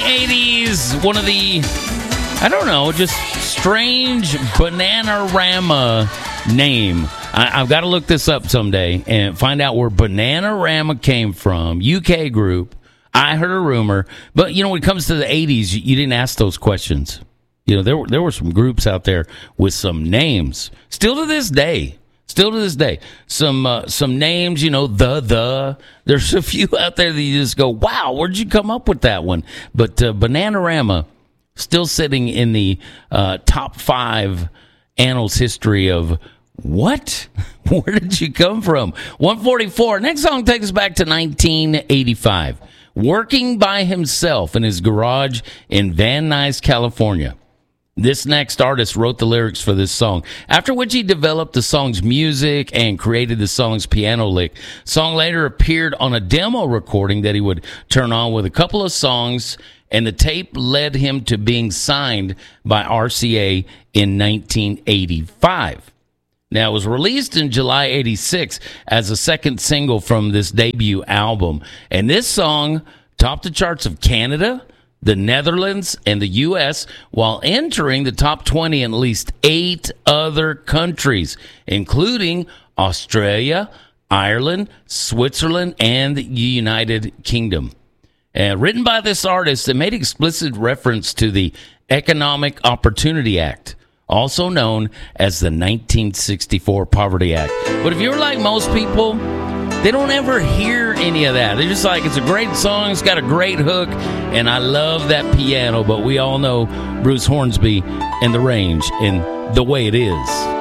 80s, one of the, I don't know, just strange Bananarama name. I've got to look this up someday and find out where Bananarama came from. UK group. I heard a rumor. But, when it comes to the 80s, you didn't ask those questions. There were some groups out there with some names. Still to this day. Some names, there's a few out there that you just go, wow, where'd you come up with that one? But Bananarama still sitting in the top 5 annals history of what? Where did you come from? 144. Next song takes us back to 1985. Working by himself in his garage in Van Nuys, California. This next artist wrote the lyrics for this song, after which he developed the song's music and created the song's piano lick. Song later appeared on a demo recording that he would turn on with a couple of songs, and the tape led him to being signed by RCA in 1985. Now, it was released in July 86 as a second single from this debut album, and this song topped the charts of Canada, the Netherlands, and the U.S., while entering the top 20 in at least 8 other countries, including Australia, Ireland, Switzerland, and the United Kingdom. Written by this artist, it made explicit reference to the Economic Opportunity Act, also known as the 1964 Poverty Act. But if you're like most people, they don't ever hear any of that. They're just like, it's a great song, it's got a great hook, and I love that piano, but we all know Bruce Hornsby and the range and the way it is.